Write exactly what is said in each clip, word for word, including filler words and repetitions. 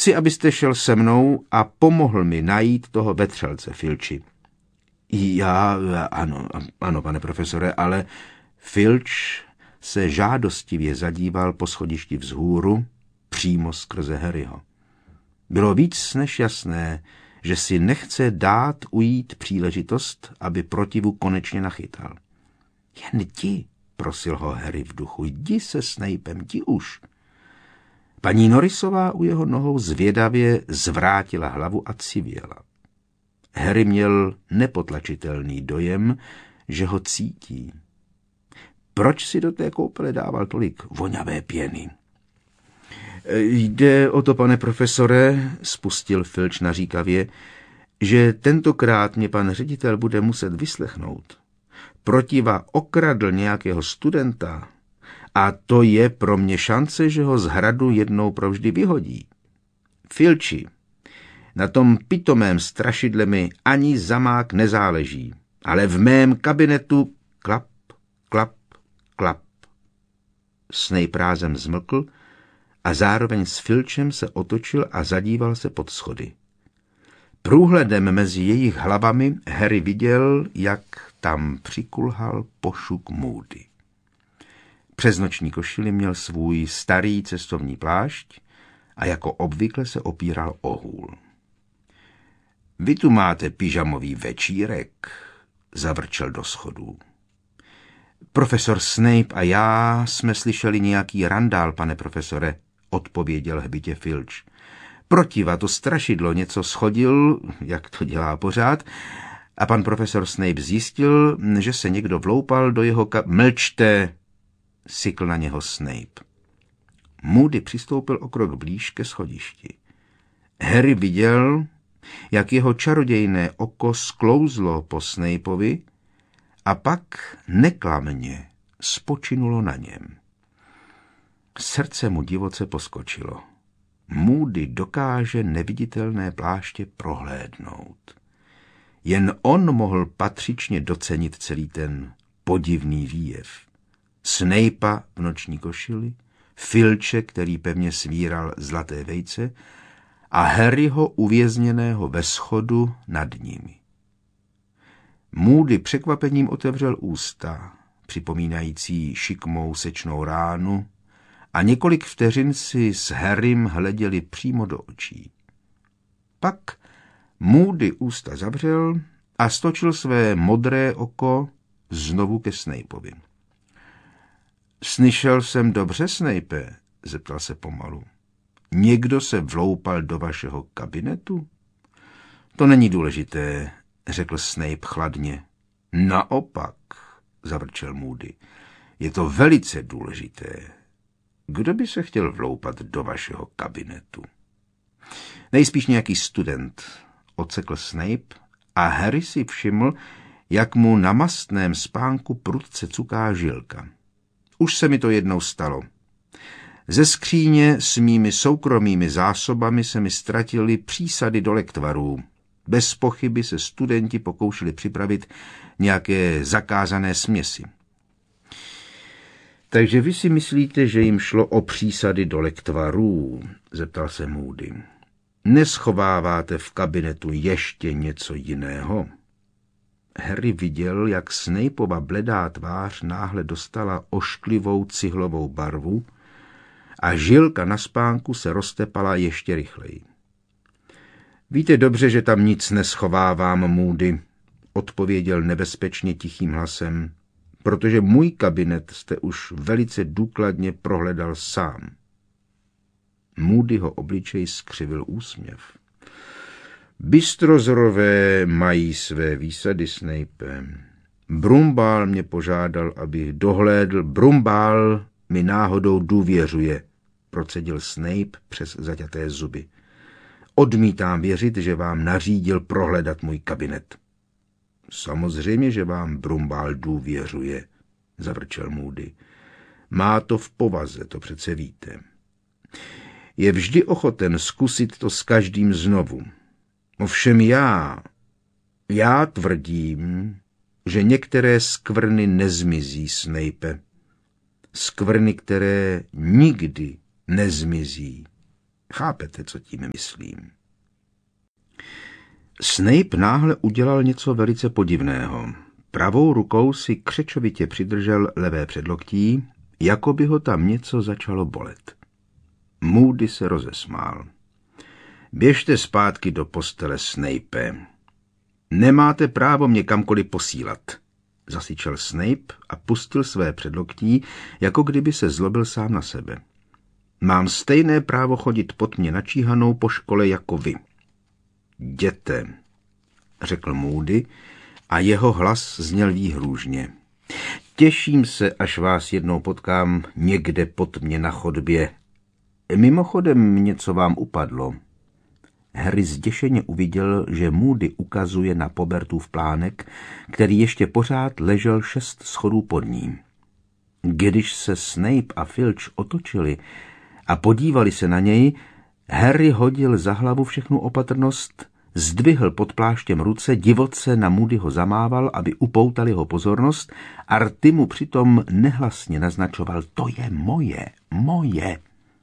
Chci, abyste šel se mnou a pomohl mi najít toho vetřelce, Filči. Já, ano, ano, pane profesore, ale Filč se žádostivě zadíval po schodišti vzhůru, přímo skrze Harryho. Bylo víc než jasné, že si nechce dát ujít příležitost, aby protivu konečně nachytal. Jen jdi, prosil ho Harry v duchu, jdi se Snapem, jdi už. Paní Norrisová u jeho nohou zvědavě zvrátila hlavu a civěla. Harry měl nepotlačitelný dojem, že ho cítí. Proč si do té koupele dával tolik voňavé pěny? Jde o to, pane profesore, spustil Filč naříkavě, že tentokrát mě pan ředitel bude muset vyslechnout. Protiva okradl nějakého studenta a to je pro mě šance, že ho z hradu jednou provždy vyhodí. Filči, na tom pitomém strašidle mi ani zamák nezáleží, ale v mém kabinetu klap, klap, klap. Snape rázem zmlkl a zároveň s Filčem se otočil a zadíval se pod schody. Průhledem mezi jejich hlavami Harry viděl, jak tam přikulhal pošuk Moody. Přes noční košili měl svůj starý cestovní plášť a jako obvykle se opíral o hůl. Vy tu máte pyžamový večírek, zavrčel do schodů. Profesor Snape a já jsme slyšeli nějaký randál, pane profesore, odpověděl hbitě Filč. Protiva to strašidlo něco schodil, jak to dělá pořád, a pan profesor Snape zjistil, že se někdo vloupal do jeho ka... Mlčte, sykl na něho Snape. Moody přistoupil o krok blíž ke schodišti. Harry viděl, jak jeho čarodějné oko sklouzlo po Snapeovi a pak neklamně spočinulo na něm. Srdce mu divoce poskočilo. Moody dokáže neviditelné pláště prohlédnout. Jen on mohl patřičně docenit celý ten podivný výjev. Snape'a v noční košili, Filče, který pevně svíral zlaté vejce, a Harryho uvězněného ve schodu nad nimi. Moody překvapením otevřel ústa, připomínající šikmou sečnou ránu, a několik vteřin si s Harrym hleděli přímo do očí. Pak Moody ústa zavřel a stočil své modré oko znovu ke Snapeovi. Slyšel jsem dobře, Snape? Zeptal se pomalu. Někdo se vloupal do vašeho kabinetu? To není důležité, řekl Snape chladně. Naopak, zavrčel Moody, je to velice důležité. Kdo by se chtěl vloupat do vašeho kabinetu? Nejspíš nějaký student, odsekl Snape a Harry si všiml, jak mu na mastném spánku prudce cuká žilka. Už se mi to jednou stalo. Ze skříně s mými soukromými zásobami se mi ztratily přísady do lektvarů. Bez pochyby se studenti pokoušeli připravit nějaké zakázané směsi. Takže vy si myslíte, že jim šlo o přísady do lektvarů? Zeptal se Moody. Neschováváte v kabinetu ještě něco jiného? Harry viděl, jak Snapeova bledá tvář náhle dostala ošklivou cihlovou barvu a žilka na spánku se roztepala ještě rychleji. Víte dobře, že tam nic neschovávám, Moody, odpověděl nebezpečně tichým hlasem, protože můj kabinet jste už velice důkladně prohledal sám. Moodyho obličej skřivil úsměv. Bystrozorové mají své výsady, Snape. Brumbál mě požádal, abych dohlédl. Brumbál mi náhodou důvěřuje, procedil Snape přes zaťaté zuby. Odmítám věřit, že vám nařídil prohledat můj kabinet. Samozřejmě, že vám Brumbál důvěřuje, zavrčel Moody. Má to v povaze, to přece víte. Je vždy ochoten zkusit to s každým znovu. Ovšem já, já tvrdím, že některé skvrny nezmizí, Snape. Skvrny, které nikdy nezmizí. Chápete, co tím myslím? Snape náhle udělal něco velice podivného. Pravou rukou si křečovitě přidržel levé předloktí, jako by ho tam něco začalo bolet. Moody se rozesmál. Běžte zpátky do postele, Snape. Nemáte právo mě kamkoliv posílat, zasyčel Snape a pustil své předloktí, jako kdyby se zlobil sám na sebe. Mám stejné právo chodit pod mě načíhanou po škole jako vy. Jděte, řekl Moody a jeho hlas zněl výhrůžně. Těším se, až vás jednou potkám někde pod mě na chodbě. Mimochodem něco vám upadlo. Harry zděšeně uviděl, že Moody ukazuje na Pobertův plánek, který ještě pořád ležel šest schodů pod ním. Když se Snape a Filch otočili a podívali se na něj, Harry hodil za hlavu všechnu opatrnost, zdvihl pod pláštěm ruce, divoce na Moodyho zamával, aby upoutal jeho pozornost, a rty mu přitom nehlasně naznačoval: to je moje, moje.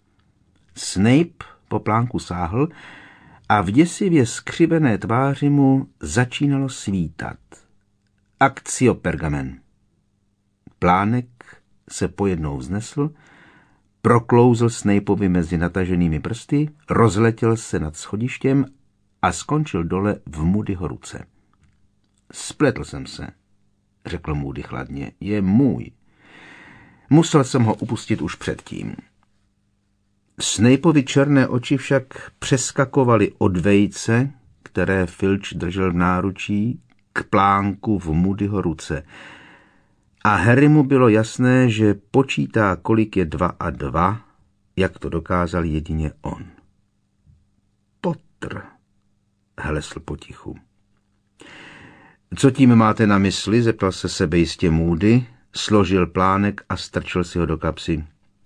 Snape po plánku sáhl a v děsivě skřivené tváři mu začínalo svítat. Actio pergamen. Plánek se pojednou vznesl, proklouzl Snapeovi mezi nataženými prsty, rozletěl se nad schodištěm a skončil dole v Moodyho ruce. Spletl jsem se, řekl Moody chladně. Je můj. Musel jsem ho upustit už předtím. Snapeovi černé oči však přeskakovaly od vejce, které Filch držel v náručí, k plánku v Moodyho ruce. A Harrymu bylo jasné, že počítá, kolik je dva a dva, jak to dokázal jedině on. Potter, hlesl potichu. Co tím máte na mysli? Zeptal se sebejistě Moody, složil plánek a strčil si ho do kapsy.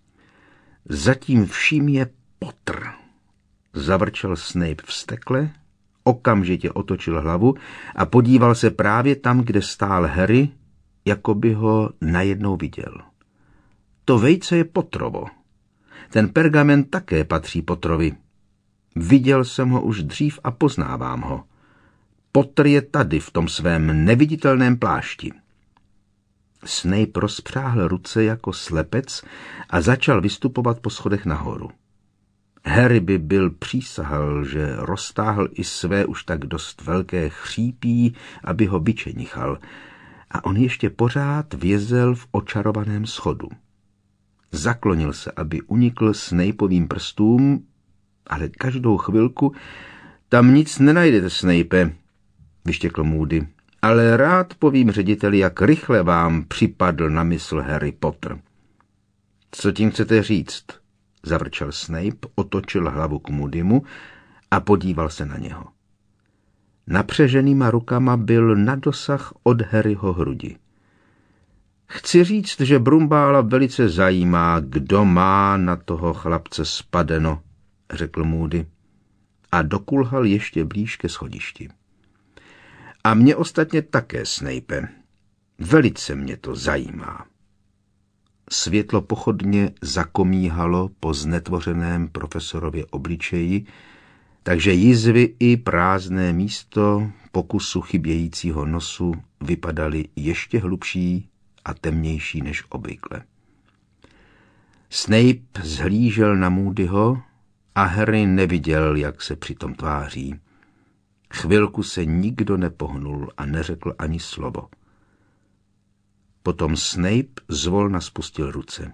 Zatím vším je Potter, zavrčel Snape vztekle, okamžitě otočil hlavu a podíval se právě tam, kde stál Harry, jako by ho najednou viděl. To vejce je Potterovo. Ten pergament také patří Potterovi. Viděl jsem ho už dřív a poznávám ho. Potter je tady v tom svém neviditelném plášti. Snape rozpřáhl ruce jako slepec a začal vystupovat po schodech nahoru. Harry by byl přísahal, že roztáhl i své už tak dost velké chřípí, aby ho vyčenichal, a on ještě pořád vězel v očarovaném schodu. Zaklonil se, aby unikl Snapeovým prstům, ale každou chvilku tam nic nenajdete, Snape, vyštěkl Moody, ale rád povím řediteli, jak rychle vám připadl na mysl Harry Potter. Co tím chcete říct? Zavrčel Snape, otočil hlavu k Moodymu a podíval se na něho. Napřeženýma rukama byl na dosah od Harryho hrudi. Chci říct, že Brumbála velice zajímá, kdo má na toho chlapce spadeno, řekl Moody a dokulhal ještě blíž ke schodišti. A mě ostatně také, Snape. Velice mě to zajímá. Světlo pochodně zakomíhalo po znetvořeném profesorově obličeji, takže jizvy i prázdné místo pokusu chybějícího nosu vypadaly ještě hlubší a temnější než obvykle. Snape zhlížel na Moodyho a Harry neviděl, jak se přitom tváří. Chvilku se nikdo nepohnul a neřekl ani slovo. Potom Snape zvolna spustil ruce.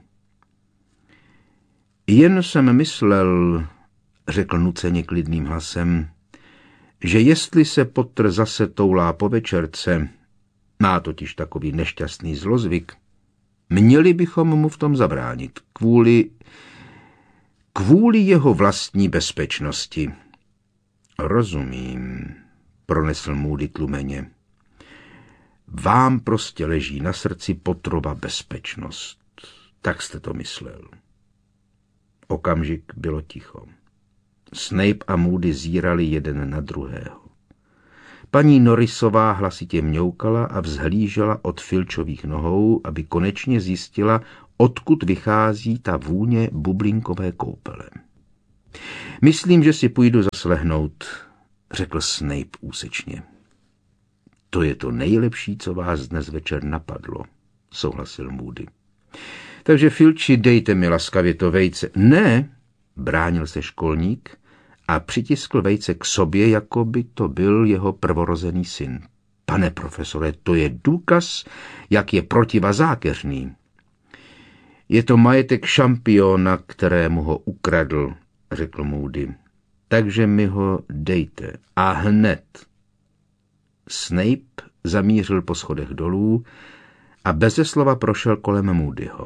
Jen jsem myslel, řekl nuceně klidným hlasem, že jestli se Potter zase toulá po večerce, má totiž takový nešťastný zlozvyk, měli bychom mu v tom zabránit kvůli, kvůli jeho vlastní bezpečnosti. Rozumím, pronesl Moody tlumeně. Vám prostě leží na srdci Potterova bezpečnost. Tak jste to myslel. Okamžik bylo ticho. Snape a Moody zírali jeden na druhého. Paní Norrisová hlasitě mňoukala a vzhlížela od Filchových nohou, aby konečně zjistila, odkud vychází ta vůně bublinkové koupele. Myslím, že si půjdu zaslehnout, řekl Snape úsečně. To je to nejlepší, co vás dnes večer napadlo, souhlasil Moody. Takže, Filči, dejte mi laskavě to vejce. Ne, bránil se školník a přitiskl vejce k sobě, jako by to byl jeho prvorozený syn. Pane profesore, to je důkaz, jak je protiva zákeřný. Je to majetek šampiona, kterému ho ukradl, řekl Moody. Takže mi ho dejte. A hned. Snape zamířil po schodech dolů a beze slova prošel kolem Moodyho.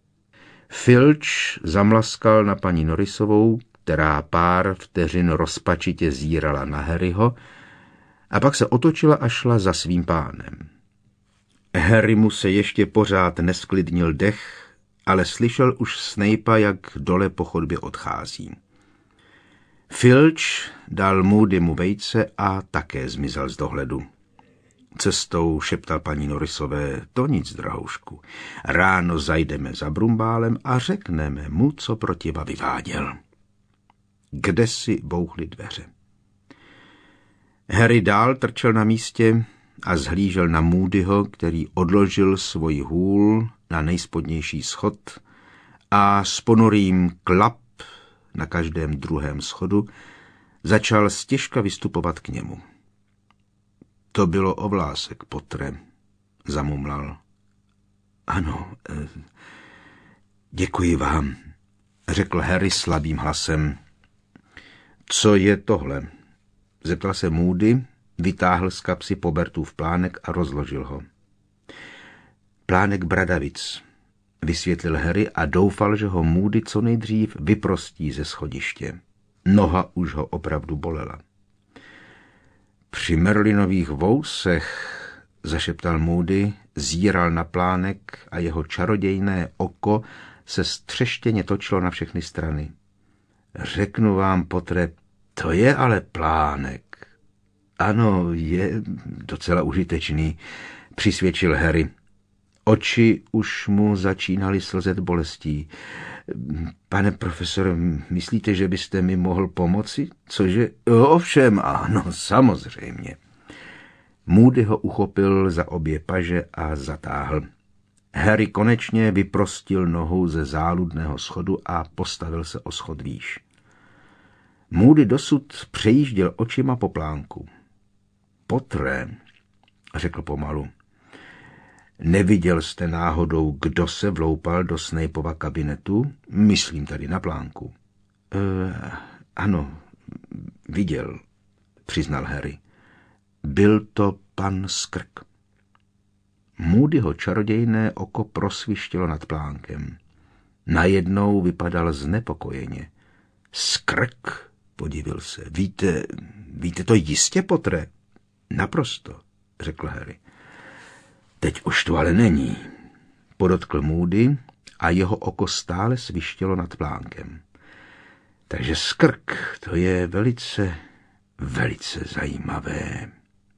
Filč zamlaskal na paní Norrisovou, která pár vteřin rozpačitě zírala na Harryho, a pak se otočila a šla za svým pánem. Harrymu se ještě pořád nesklidnil dech, ale slyšel už Snape'a, jak dole po chodbě odchází. Filč dal Moodymu vejce a také zmizel z dohledu. Cestou šeptal paní Norrisové, to nic, drahoušku. Ráno zajdeme za Brumbálem a řekneme mu, co protiva vyváděl. Kde si bouchly dveře. Harry dál trčel na místě a zhlížel na Moodyho, který odložil svoji hůl na nejspodnější schod a s ponurým klap na každém druhém schodu začal stěžka vystupovat k němu. To bylo o vlásek, Potre, zamumlal. Ano, eh, děkuji vám, řekl Harry slabým hlasem. Co je tohle? Zeptal se Moody, vytáhl z kapsy Pobertův plánek a rozložil ho. Plánek bradavic, vysvětlil Harry a doufal, že ho Moody co nejdřív vyprostí ze schodiště. Noha už ho opravdu bolela. Při Merlinových vousech, zašeptal Moody, zíral na plánek a jeho čarodějné oko se střeštěně točilo na všechny strany. Řeknu vám, Potre, to je ale plánek. Ano, je docela užitečný, přisvědčil Harry. Oči už mu začínaly slzet bolestí. Pane profesore, myslíte, že byste mi mohl pomoci? Cože? Ovšem, ano, samozřejmě. Moody ho uchopil za obě paže a zatáhl. Harry konečně vyprostil nohu ze záludného schodu a postavil se o schod výš. Moody dosud přejížděl očima po plánku. Potre, řekl pomalu, neviděl jste náhodou, kdo se vloupal do Snapeova kabinetu? Myslím tady na plánku. E, ano, viděl, přiznal Harry. Byl to pan Skrk. Moodyho čarodějné oko prosvištělo nad plánkem. Najednou vypadal znepokojeně. Skrk, podivil se. Víte, víte to jistě, Potre? Naprosto, řekl Harry. Teď už to ale není, podotkl Moody a jeho oko stále svištělo nad plánkem. Takže Skrk, to je velice, velice zajímavé.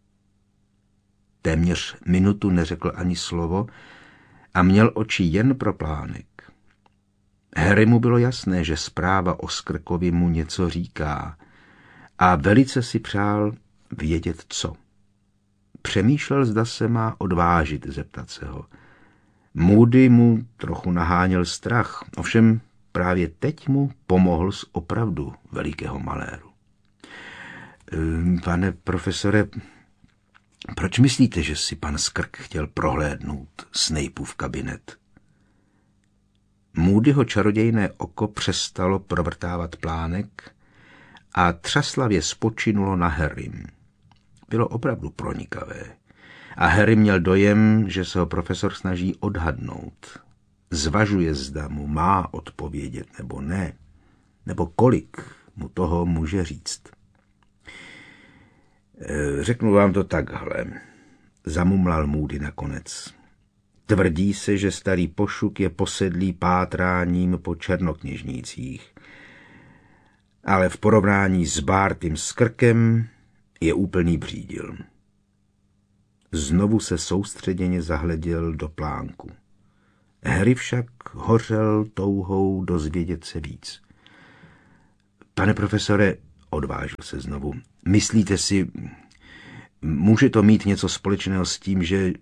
Téměř minutu neřekl ani slovo a měl oči jen pro plánek. Harry mu bylo jasné, že zpráva o Skrkovi mu něco říká a velice si přál vědět, co. Přemýšlel, zda se má odvážit zeptat se ho. Moody mu trochu naháněl strach, ovšem právě teď mu pomohl z opravdu velikého maléru. Pane profesore, proč myslíte, že si pan Skrk chtěl prohlédnout Snapeův kabinet? Moodyho čarodějné oko přestalo provrtávat plánek a třaslavě spočinulo na Harrym. Bylo opravdu pronikavé a Harry měl dojem, že se ho profesor snaží odhadnout. Zvažuje, zda mu má odpovědět nebo ne, nebo kolik mu toho může říct. Řeknu vám to takhle, zamumlal Moody nakonec. Tvrdí se, že starý Pošuk je posedlý pátráním po černokněžnících, ale v porovnání s Bartym Skrkem je úplný břídil. Znovu se soustředěně zahleděl do plánku. Harry však hořel touhou dozvědět se víc. Pane profesore, odvážil se znovu, myslíte si, může to mít něco společného s tím, že,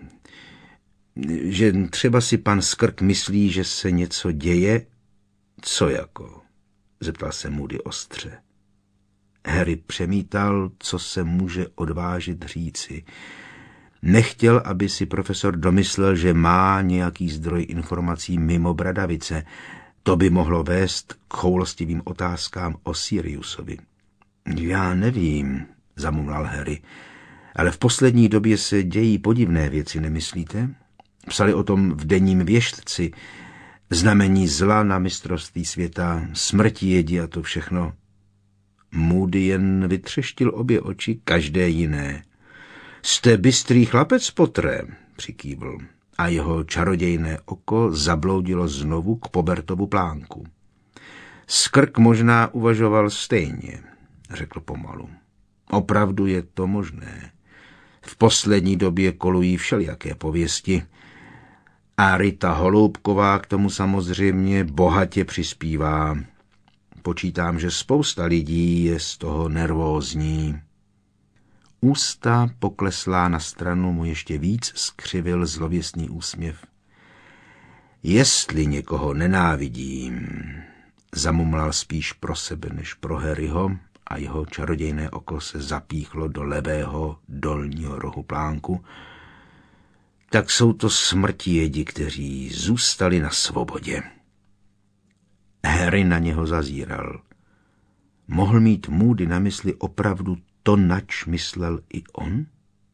že třeba si pan Skrk myslí, že se něco děje? Co jako? Zeptal se Moody ostře. Harry přemítal, co se může odvážit říci. Nechtěl, aby si profesor domyslel, že má nějaký zdroj informací mimo Bradavice. To by mohlo vést k choulostivým otázkám o Siriusovi. Já nevím, zamumlal Harry, ale v poslední době se dějí podivné věci, nemyslíte? Psali o tom v denním věštci, znamení zla na mistrovství světa, smrti jedi a to všechno. Moody jen vytřeštil obě oči, každé jiné. Jste bystrý chlapec, Pottere, přikývl, a jeho čarodějné oko zabloudilo znovu k Pobertovu plánku. Skrk možná uvažoval stejně, řekl pomalu. Opravdu je to možné. V poslední době kolují všelijaké pověsti a Rita Holoubková k tomu samozřejmě bohatě přispívá. Počítám, že spousta lidí je z toho nervózní. Ústa pokleslá na stranu mu ještě víc skřivil zlověstný úsměv. Jestli někoho nenávidím, zamumlal spíš pro sebe než pro Harryho a jeho čarodějné oko se zapíchlo do levého dolního rohu plánku, tak jsou to smrtijedi, kteří zůstali na svobodě. Harry na něho zazíral. Mohl mít Moody na mysli opravdu to, nač myslel i on?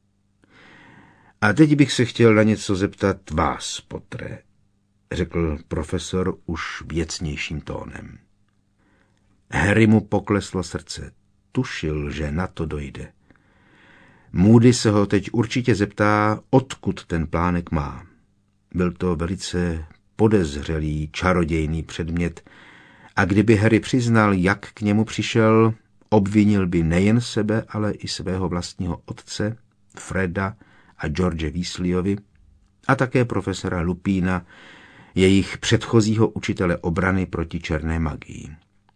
A teď bych se chtěl na něco zeptat vás, Pottere, řekl profesor už věcnějším tónem. Harry mu pokleslo srdce. Tušil, že na to dojde. Moody se ho teď určitě zeptá, odkud ten plánek má. Byl to velice podezřelý, čarodějný předmět a kdyby Harry přiznal, jak k němu přišel, obvinil by nejen sebe, ale i svého vlastního otce, Freda a George Weasleyovy a také profesora Lupína, jejich předchozího učitele obrany proti černé magii.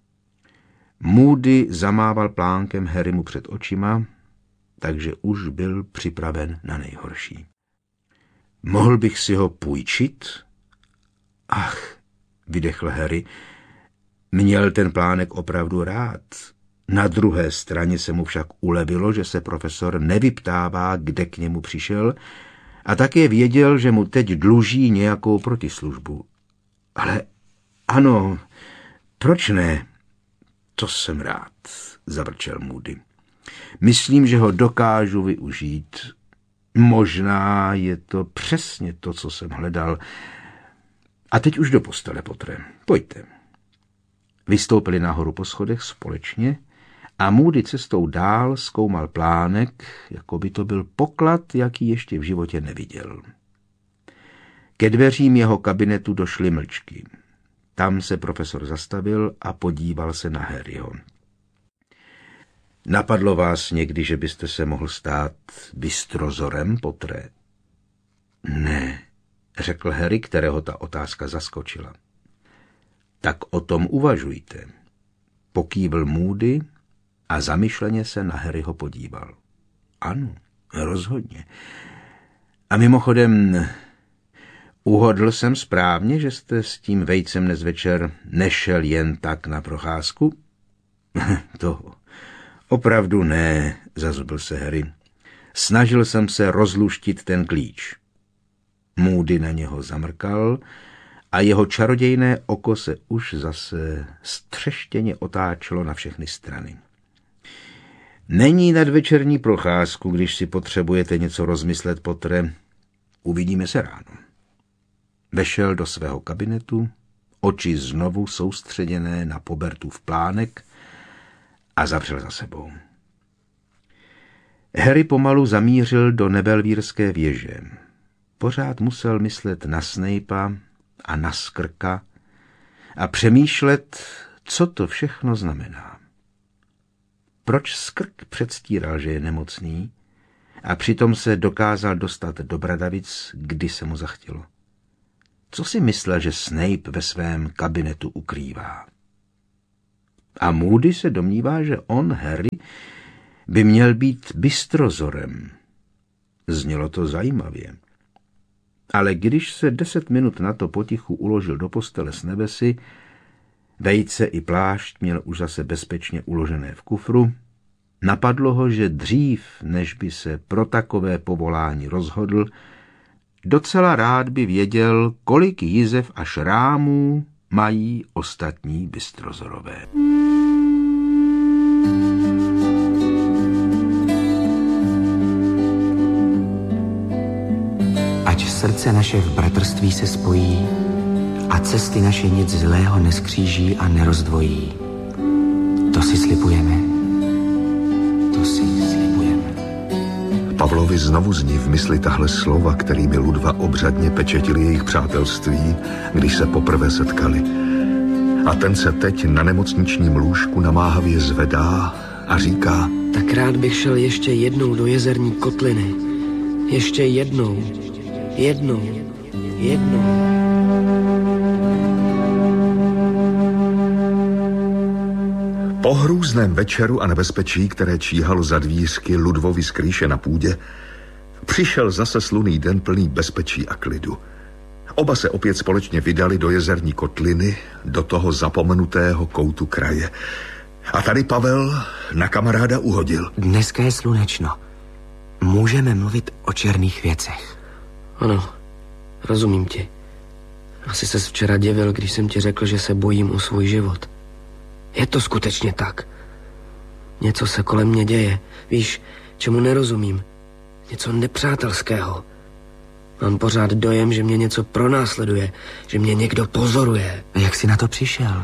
Moody zamával plánkem Harrymu před očima, takže už byl připraven na nejhorší. Mohl bych si ho půjčit? Ach, vydechl Harry, měl ten plánek opravdu rád. Na druhé straně se mu však ulevilo, že se profesor nevyptává, kde k němu přišel, a také věděl, že mu teď dluží nějakou protislužbu. Ale ano, proč ne? To jsem rád, zavrčel Moody. Myslím, že ho dokážu využít. Možná je to přesně to, co jsem hledal. A teď už do postele, Pottere. Pojďte. Vystoupili nahoru po schodech společně a Moody cestou dál zkoumal plánek, jako by to byl poklad, jaký ještě v životě neviděl. Ke dveřím jeho kabinetu došly mlčky. Tam se profesor zastavil a podíval se na Harryho. Napadlo vás někdy, že byste se mohl stát bystrozorem, Pottere? Ne, řekl Harry, kterého ta otázka zaskočila. Tak o tom uvažujte. Pokývl Moody a zamyšleně se na Harryho podíval. Ano, rozhodně. A mimochodem, uhodl jsem správně, že jste s tím vejcem dnes večer nešel jen tak na procházku? To opravdu ne, zazubl se Harry. Snažil jsem se rozluštit ten klíč. Moody na něho zamrkal a jeho čarodějné oko se už zase střeštěně otáčelo na všechny strany. Není nadvečerní procházku, když si potřebujete něco rozmyslet, Pottere. Uvidíme se ráno. Vešel do svého kabinetu, oči znovu soustředěné na Pobertův plánek a zavřel za sebou. Harry pomalu zamířil do nebelvírské věže. Pořád musel myslet na Snape'a a na Skrka a přemýšlet, co to všechno znamená. Proč Skrk předstíral, že je nemocný a přitom se dokázal dostat do Bradavic, kdy se mu zachtělo? Co si myslel, že Snape ve svém kabinetu ukrývá? A Moody se domnívá, že on, Harry, by měl být bystrozorem. Znělo to zajímavě. Ale když se deset minut na to potichu uložil do postele s nebesy, vejce i plášť měl už zase bezpečně uložené v kufru, napadlo ho, že dřív, než by se pro takové povolání rozhodl, docela rád by věděl, kolik jizev a šrámů mají ostatní bystrozorové. Ať srdce naše v bratrství se spojí a cesty naše nic zlého neskříží a nerozdvojí. To si slibujeme. To si slibujeme. Pavlovi znovu zní v mysli tahle slova, kterými Ludva obřadně pečetili jejich přátelství, když se poprvé setkali. A ten se teď na nemocničním lůžku namáhavě zvedá a říká: Tak rád bych šel ještě jednou do jezerní kotliny. Ještě jednou. Jednou. Jednou. Po hrůzném večeru a nebezpečí, které číhalo za dvířky Ludvovi skrýše na půdě, přišel zase slunný den plný bezpečí a klidu. Oba se opět společně vydali do jezerní kotliny, do toho zapomenutého koutu kraje. A tady Pavel na kamaráda uhodil. Dneska je slunečno. Můžeme mluvit o černých věcech. Ano, rozumím ti. Asi ses včera divil, když jsem ti řekl, že se bojím o svůj život. Je to skutečně tak. Něco se kolem mě děje. Víš, čemu nerozumím? Něco nepřátelského. Mám pořád dojem, že mě něco pronásleduje, že mě někdo pozoruje. A jak jsi na to přišel?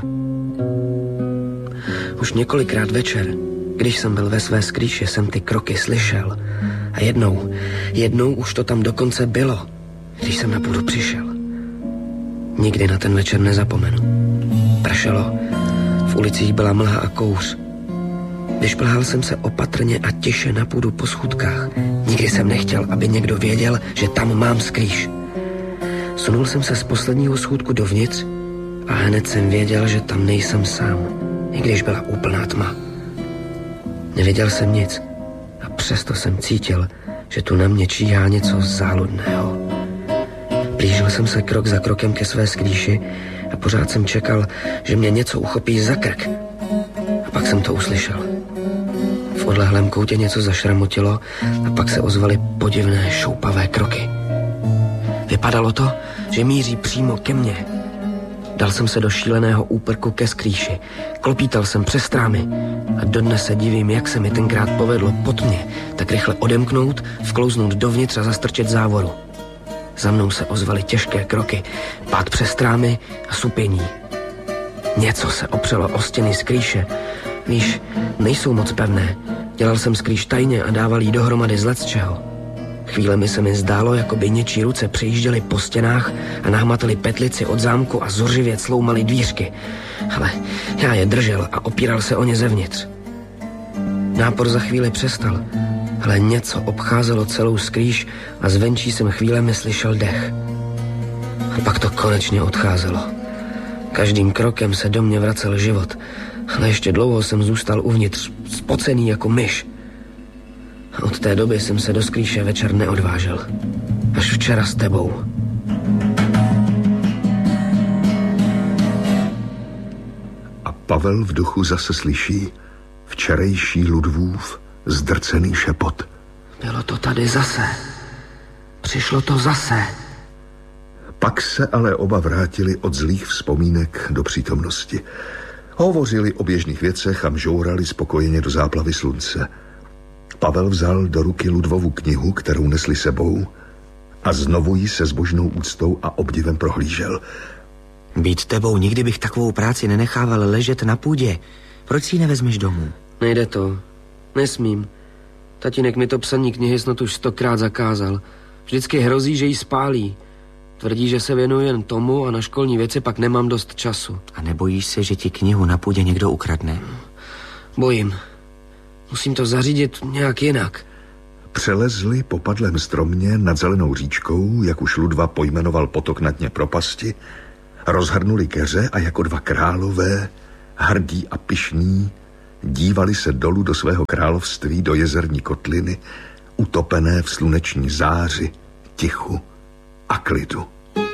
Už několikrát večer, když jsem byl ve své skrýši, jsem ty kroky slyšel. A jednou, jednou už to tam dokonce bylo, když jsem na půdu přišel. Nikdy na ten večer nezapomenu. Pršelo, v ulicích byla mlha a kouř. Vyšplhal jsem se opatrně a tiše na půdu po schůdkách. Nikdy jsem nechtěl, aby někdo věděl, že tam mám skrýš. Sunul jsem se z posledního schůdku dovnitř a hned jsem věděl, že tam nejsem sám, i když byla úplná tma. Nevěděl jsem nic a přesto jsem cítil, že tu na mě číhá něco záludného. Blížil jsem se krok za krokem ke své skrýši a pořád jsem čekal, že mě něco uchopí za krk. A pak jsem to uslyšel. V odlehlém koutě něco zašramotilo a pak se ozvaly podivné šoupavé kroky. Vypadalo to, že míří přímo ke mně. Dal jsem se do šíleného úprku ke skrýši. Klopítal jsem přes trámy a dodnes se divím, jak se mi tenkrát povedlo pod mě tak rychle odemknout, vklouznout dovnitř a zastrčit závoru. Za mnou se ozvaly těžké kroky, pád přes trámy a supění. Něco se opřelo o stěny skrýše. Víš, nejsou moc pevné. Dělal jsem skrýš tajně a dával jí dohromady z lecčeho. Chvílemi se mi zdálo, jako by něčí ruce přejížděly po stěnách a nahmatali petlici od zámku a zuřivě cloumaly dvířky. Ale já je držel a opíral se o ně zevnitř. Nápor za chvíli přestal, ale něco obcházelo celou skrýš a zvenčí jsem chvílemi slyšel dech. A pak to konečně odcházelo. Každým krokem se do mě vracel život, ale ještě dlouho jsem zůstal uvnitř, spocený jako myš. A od té doby jsem se do skrýše večer neodvážel. Až včera s tebou. A Pavel v duchu zase slyší včerejší Ludvův zdrcený šepot. Bylo to tady zase. Přišlo to zase. Pak se ale oba vrátili od zlých vzpomínek do přítomnosti. Hovořili o běžných věcech a mžourali spokojeně do záplavy slunce. Pavel vzal do ruky Ludvovu knihu, kterou nesli sebou, a znovu ji se zbožnou úctou a obdivem prohlížel. Být tebou, nikdy bych takovou práci nenechával ležet na půdě. Proč si ji nevezmeš domů? Nejde to. Nesmím. Tatínek mi to psaní knihy snad už stokrát zakázal. Vždycky hrozí, že ji spálí. Tvrdí, že se věnuji jen tomu a na školní věci pak nemám dost času. A nebojíš se, že ti knihu na půdě někdo ukradne? Bojím. Musím to zařídit nějak jinak. Přelezli po padlém stromě nad zelenou říčkou, jak už Ludva pojmenoval potok na dně propasti, rozhrnuli keře a jako dva králové hrdí a pyšní, dívali se dolů do svého království, do jezerní kotliny, utopené v sluneční záři, tichu a klidu.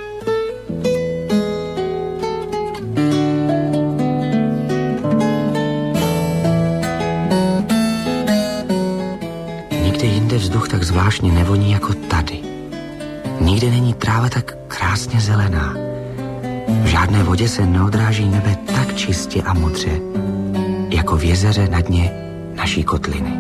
Nikde jinde vzduch tak zvláštně nevoní jako tady. Nikde není tráva tak krásně zelená. V žádné vodě se neodráží nebe tak čistě a modře, jako v jezeře na dně naší kotliny.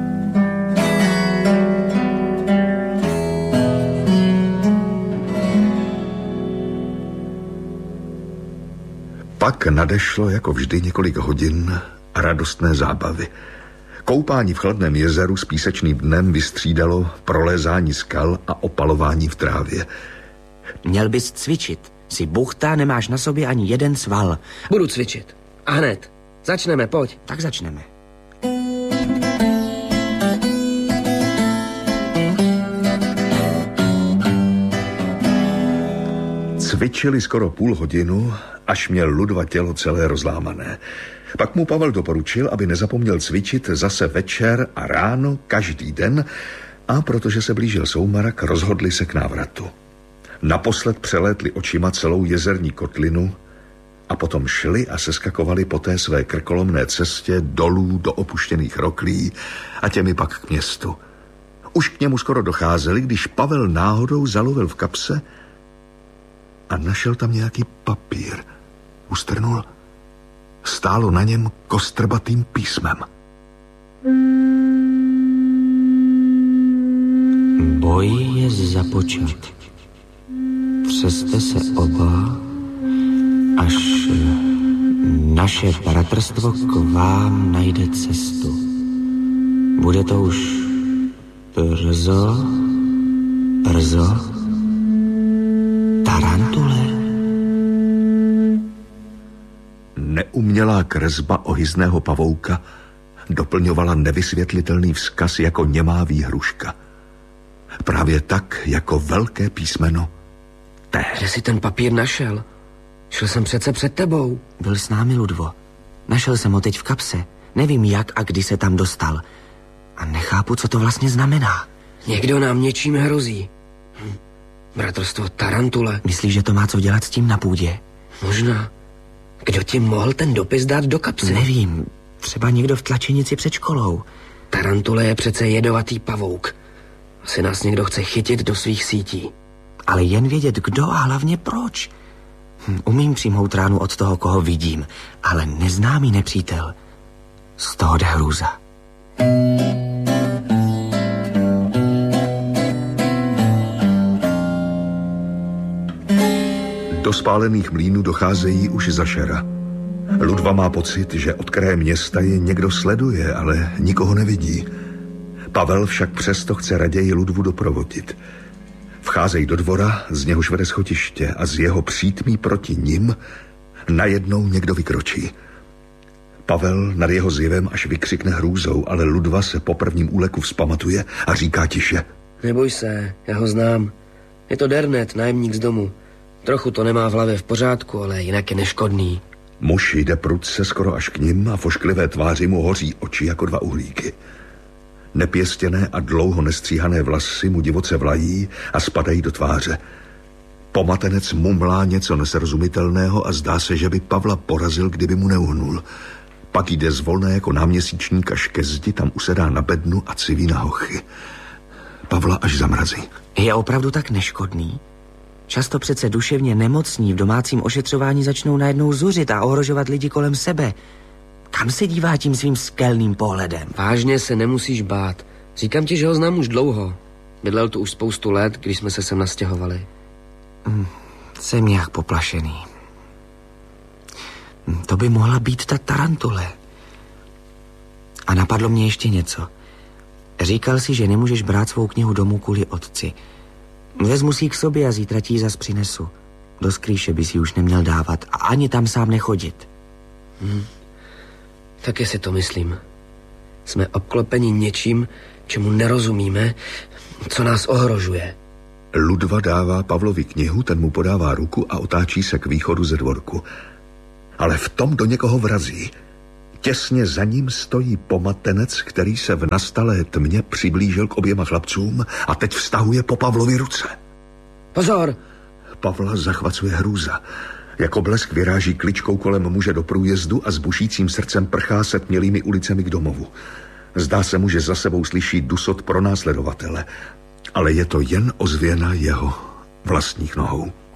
Pak nadešlo jako vždy několik hodin radostné zábavy. Koupání v chladném jezeru s písečným dnem vystřídalo prolézání skal a opalování v trávě. Měl bys cvičit. Jsi buchta, nemáš na sobě ani jeden sval. Budu cvičit. A hned. Začneme, pojď. Tak začneme. Cvičili skoro půl hodinu, až měl Ludva tělo celé rozlámané. Pak mu Pavel doporučil, aby nezapomněl cvičit zase večer a ráno každý den, a protože se blížil soumrak, rozhodli se k návratu. Naposled přelétli očima celou jezerní kotlinu a potom šli a seskakovali po té své krkolomné cestě dolů do opuštěných roklí a těmi pak k městu. Už k němu skoro docházeli, když Pavel náhodou zalovil v kapse a našel tam nějaký papír. Ustrnul. Stálo na něm kostrbatým písmem. Boj je započat. Třeste se oba, až naše bratrstvo k vám najde cestu. Bude to už brzo, brzo, tarantule. Neumělá kresba ohyzného pavouka doplňovala nevysvětlitelný vzkaz jako němá výhruška. Právě tak, jako velké písmeno T. Kde jsi ten papír našel? Šel jsem přece před tebou. Byl s námi, Ludvo. Našel jsem ho teď v kapse. Nevím, jak a kdy se tam dostal. A nechápu, co to vlastně znamená. Někdo nám něčím hrozí. Hm. Bratrstvo tarantule. Myslíš, že to má co dělat s tím na půdě? Možná. Kdo ti mohl ten dopis dát do kapsy? Nevím. Třeba někdo v tlačenici před školou. Tarantule je přece jedovatý pavouk. Asi nás někdo chce chytit do svých sítí. Ale jen vědět, kdo a hlavně proč. Hm, umím přijmout ránu od toho, koho vidím, ale neznámý nepřítel. Z toho jde hrůza. Do spálených mlýnů docházejí už za šera. Ludva má pocit, že od kraje města je někdo sleduje, ale nikoho nevidí. Pavel však přesto chce raději Ludvu doprovodit. Vcházejí do dvora, z něhož vede schodiště a z jeho přítmí proti nim najednou někdo vykročí. Pavel nad jeho zjevem až vykřikne hrůzou, ale Ludva se po prvním úleku vzpamatuje a říká tiše. Neboj se, já ho znám. Je to Dernet, nájemník z domu. Trochu to nemá v hlavě v pořádku, ale jinak je neškodný. Muž jde prudce skoro až k nim a v ošklivé tváři mu hoří oči jako dva uhlíky. Nepěstěné a dlouho nestříhané vlasy mu divoce vlají a spadají do tváře. Pomatenec mumlá něco nesrozumitelného a zdá se, že by Pavla porazil, kdyby mu neuhnul. Pak jde zvolné jako náměsíčník až ke zdi, tam usedá na bednu a civí na hochy. Pavla až zamrazí. Je opravdu tak neškodný? Často přece duševně nemocní v domácím ošetřování začnou najednou zuřit a ohrožovat lidi kolem sebe. Kam se dívá tím svým skelným pohledem? Vážně se nemusíš bát. Říkám ti, že ho znám už dlouho. Bydlel tu už spoustu let, když jsme se sem nastěhovali. Hmm, jsem nějak poplašený. To by mohla být ta tarantule. A napadlo mě ještě něco. Říkal si, že nemůžeš brát svou knihu domů kvůli otci. Vezmu si ji k sobě a zítra ti ji zas přinesu. Do skrýše by si už neměl dávat a ani tam sám nechodit. Hmm. Taky si to myslím. Jsme obklopeni něčím, čemu nerozumíme, co nás ohrožuje. Ludva dává Pavlovi knihu, ten mu podává ruku a otáčí se k východu ze dvorku. Ale v tom do někoho vrazí. Těsně za ním stojí pomatenec, který se v nastalé tmě přiblížil k oběma chlapcům a teď vztahuje po Pavlovi ruce. Pozor! Pavla zachvacuje hrůza. Jako blesk vyráží kličkou kolem muže do průjezdu a s bušícím srdcem prchá se tmělými ulicemi k domovu. Zdá se mu, že za sebou slyší dusot pronásledovatele, ale je to jen ozvěna jeho vlastních nohou.